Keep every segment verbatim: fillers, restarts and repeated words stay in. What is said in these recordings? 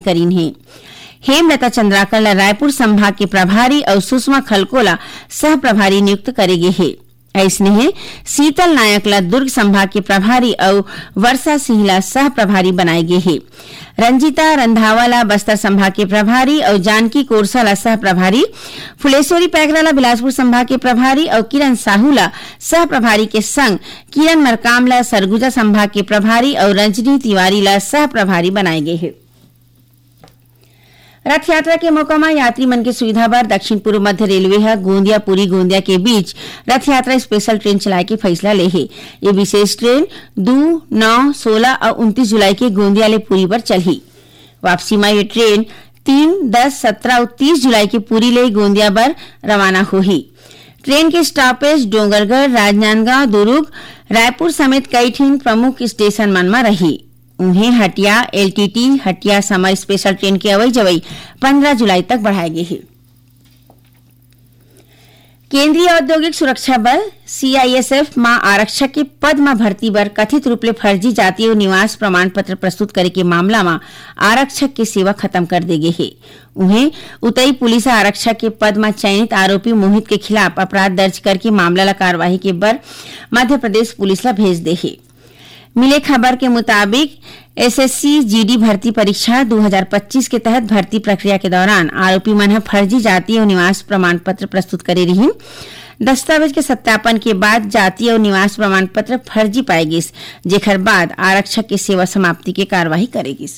करीन है। हेमलता चंद्राकर ला रायपुर संभाग के प्रभारी और सुषमा खलकोला सह प्रभारी नियुक्त करेगे है। ऐसने है शीतल नायक ला दुर्ग संभाग के प्रभारी और वर्षा सिंह ला सह प्रभारी बनाए गए है। रंजीता रंधावाला बस्तर संभाग के प्रभारी और जानकी कोरसा ला सह प्रभारी, फुलेश्वरी पैगरा ला बिलासपुर संभाग के प्रभारी और किरण साहू ला सह प्रभारी के संग किरण मरकाम ला सरगुजा संभाग के प्रभारी और रंजनी तिवारी ला सह प्रभारी बनाए गए है। रथ यात्रा के मौका में यात्री मन के सुविधा बर दक्षिण पूर्व मध्य रेलवे है गोंदिया पुरी गोंदिया के बीच रथ यात्रा स्पेशल ट्रेन चलाए के फैसला ले है। ये विशेष ट्रेन दो, नौ, सोलह और उनतीस जुलाई के गोंदिया ले पुरी पर चलही। वापसी में ये ट्रेन तीन, दस, सत्रह और तीस जुलाई के पुरी ले गोंदिया पर रवाना होही। ट्रेन के स्टॉपेज डोंगरगढ़, राजनांदगांव, दुर्ग, रायपुर समेत कई ठिन प्रमुख स्टेशन मन में रही। उन्हें हटिया एलटीटी हटिया समर स्पेशल ट्रेन के अवई जवई पंद्रह जुलाई तक बढ़ाए गए हैं। केंद्रीय औद्योगिक सुरक्षा बल सीआईएसएफ मां आरक्षक के पद में भर्ती बर कथित रूप ले फर्जी जातीय निवास प्रमाण पत्र प्रस्तुत करे के मामला में आरक्षक के सेवा खत्म कर दे गए है। उन्हें उतई पुलिस आरक्षक के पद में चयनित आरोपी मोहित के खिलाफ अपराध दर्ज करके मामला ला कार्यवाही के बर मध्य प्रदेश पुलिस ला भेज दे है। मिले खबर के मुताबिक एसएससी जीडी भर्ती परीक्षा दो हज़ार पच्चीस के तहत भर्ती प्रक्रिया के दौरान आरोपी मन फर्जी जातीय और निवास प्रमाण पत्र प्रस्तुत करे रही। दस्तावेज के सत्यापन के बाद जातीय और निवास प्रमाण पत्र फर्जी पाए गिस, जेकर बाद आरक्षक के सेवा समाप्ति के कार्यवाही करेगी।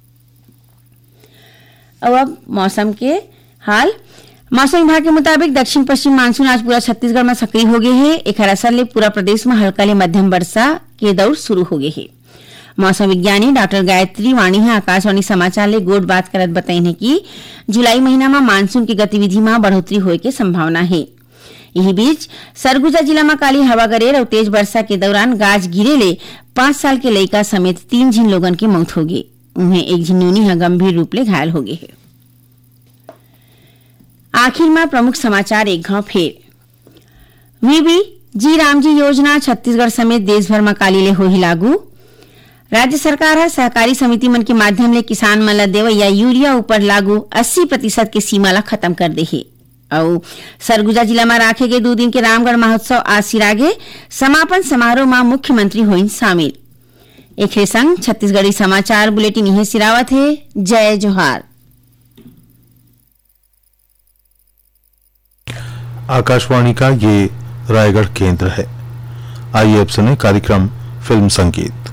अब मौसम के हाल। मौसम विभाग के मुताबिक दक्षिण पश्चिम मानसून आज पूरा छत्तीसगढ़ में सक्रिय हो गए है। एक असर ले पूरा प्रदेश में हल्का ले मध्यम वर्षा के दौर शुरू हो गए है। मौसम विज्ञानी डॉक्टर गायत्री वाणी है आकाशवाणी समाचार ले गोट बात करत बताइन है कि जुलाई महीना में मानसून की गतिविधि में बढ़ोतरी होए के संभावना है। यही बीच सरगुजा जिला में काली हवा गरेर और तेज वर्षा के दौरान गाज गिरे ले पांच साल के लड़का समेत तीन झिन लोगन की मौत हो गई। उन्हें एक झिन्नूनी है गंभीर रूप ले घायल हो गए है। आखिर में प्रमुख समाचार एक घाव फेर। वीबी जी रामजी योजना छत्तीसगढ़ समेत देश भर में काली ले होही लागू। राज्य सरकार है सहकारी समिति मन के माध्यम ले किसान मन ला देवैया यूरिया ऊपर लागू अस्सी प्रतिशत के सीमा ला खत्म कर दे है। और सरगुजा जिला में राखे गए दो दिन के रामगढ़ महोत्सव आज सिरागे समापन समारोह में मुख्यमंत्री होइन शामिल। एक संग छत्तीसगढ़ी समाचार बुलेटिन यही सिरावत है। जय जोहार। आकाशवाणी का ये रायगढ़ केंद्र है। आइए अब सुने कार्यक्रम फिल्म संगीत।